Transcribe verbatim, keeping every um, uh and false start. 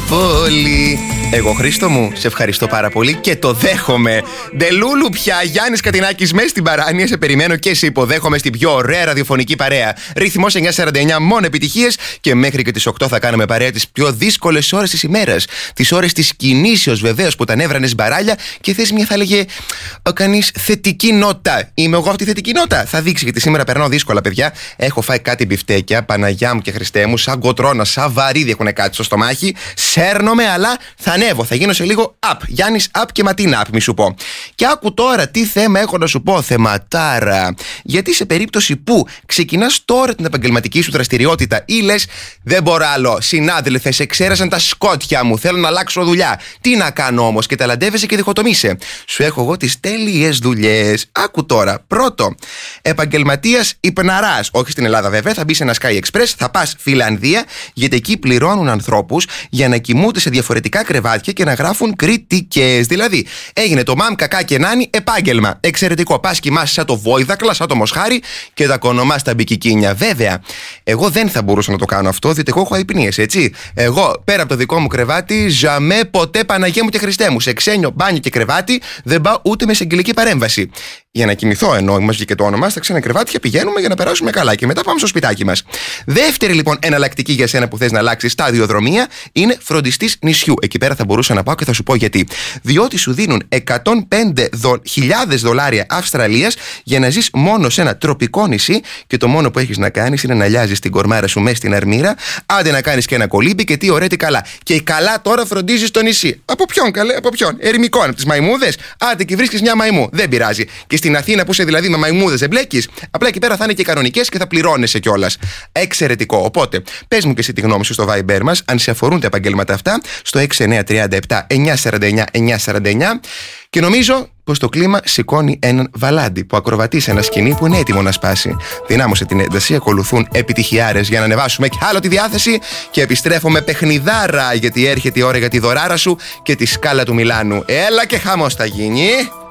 ευχαριστώ πολύ. Εγώ, Χρήστο μου, σε ευχαριστώ πάρα πολύ και το δέχομαι. Ντελούλου πια, Γιάννης Κατινάκης μέσα στην παράνοια. Σε περιμένω και σε υποδέχομαι στην πιο ωραία ραδιοφωνική παρέα. Ρυθμός εννιακόσια σαράντα εννιά, μόνο επιτυχίες. Και μέχρι και τις οκτώ θα κάνουμε παρέα τις πιο δύσκολες ώρες της ημέρας. Τις ώρες της κινήσεως βεβαίως που τα νεύρανες μπαράλια και θες μια, θα έλεγε κανείς, θετική νότα. Είμαι εγώ αυτή η θετική νότα. Θα δείξει γιατί σήμερα περνάω δύσκολα, παιδιά. Έχω φάει κάτι μπιφτέκια, Παναγιά μου και Χριστέ μου, σαν κοτρώνα, σαν βαρύδι έχουν κάτι στο στομάχι. Σέρνομαι, αλλά θα ανέβω. Θα γίνω σε λίγο up. Γιάννης up και Ματίνα up, μη σου πω. Και άκου τώρα τι θέμα έχω να σου πω, θεματάρα. Γιατί σε περίπτωση που ξεκινάς τώρα την επαγγελματική σου δραστηριότητα ή λες, δεν μπορώ άλλο, συνάδελφε, σε εξέρασαν τα σκότια μου, θέλω να αλλάξω δουλειά. Τι να κάνω όμως, και ταλαντεύεσαι και διχοτομείσαι. Σου έχω εγώ τις τέλειες δουλειές. Άκου τώρα. Πρώτο, επαγγελματίας υπναράς. Όχι στην Ελλάδα βέβαια, θα μπει σε ένα Sky Express, θα πας Φιλανδία, γιατί εκεί πληρώνουν ανθρώπους για να κοιμούνται σε διαφορετικά κρεβάτια και να γράφουν κριτικές. Δηλαδή, έγινε το μαμ κακά και νάνι επάγγελμα. Εξαιρετικό. Πας κοιμάσαι σαν το βόηδακλα, σαν το μοσχάρι και τα κονομάς τα μπικικίνια. Βέβαια, εγώ δεν θα μπορούσα να το κάνω αυτό, διότι εγώ έχω αϊπνίες, έτσι. Εγώ, πέρα από το δικό μου κρεβάτι, ζαμέ ποτέ, Παναγία μου και Χριστέ μου. Σε ξένιο μπάνιο και κρεβάτι δεν πάω ούτε με εισαγγελική παρέμβαση. Για να κοιμηθώ, ενώ μας βγήκε το όνομα, στα ξένα κρεβάτια πηγαίνουμε για να περάσουμε καλά και μετά πάμε στο σπιτάκι μας. Δεύτερη λοιπόν εναλλακτική για σένα που θες να αλλάξεις σταδιοδρομία είναι φροντιστής νησιού. Εκεί πέρα θα μπορούσα να πάω και θα σου πω γιατί. Διότι σου δίνουν εκατόν πέντε χιλιάδες δολάρια Αυστραλίας για να ζεις μόνο σε ένα τροπικό νησί και το μόνο που έχεις να κάνεις είναι να λιάζεις την κορμάρα σου μέσα στην αρμύρα, άντε να κάνεις και ένα κολύμπι και τι ωραία τι καλά. Και καλά τώρα φροντίζεις το νησί. Από ποιον καλέ, από ποιον? Ερημικών, από τις μαϊμούδες. Άντε και βρίσκεις μια μαϊμού. Δεν πειράζει. Και στην Αθήνα που είσαι δηλαδή με μαϊμούδες δεν μπλέκεις. Απλά εκεί πέρα θα είναι και κανονικές και θα πληρώνεσαι κιόλας. Εξαιρετικό. Οπότε, πες μου και εσύ τη γνώμη σου στο Viber μας, αν σε αφορούν τα επαγγέλματα αυτά, στο έξι εννιά τρία επτά εννιά σαράντα εννιά εννιά σαράντα εννιά. Και νομίζω πως το κλίμα σηκώνει έναν βαλάντι που ακροβατεί σε ένα σκηνή που είναι έτοιμο να σπάσει. Δυνάμωσε την ένταση, ακολουθούν επιτυχιάρες για να ανεβάσουμε κι άλλο τη διάθεση και επιστρέφουμε παιχνιδάρα, γιατί έρχεται η ώρα για τη δωράρα σου και τη σκάλα του Μιλάνου. Έλα και χαμός θα γίνει.